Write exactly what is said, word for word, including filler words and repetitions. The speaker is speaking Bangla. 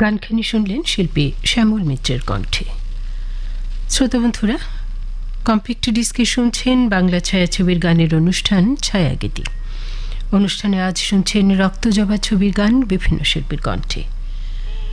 গানখানি শুনলেন শিল্পী শ্যামল মিত্রের কণ্ঠে। শ্রোতাবন্ধুরা, কম্প্যাক্ট ডিস্কে শুনছেন বাংলা ছায়াছবির গানের অনুষ্ঠান ছায়াগীতি। অনুষ্ঠানে আজ শুনছেন রক্তজবা ছবির গান বিভিন্ন শিল্পীর কণ্ঠে।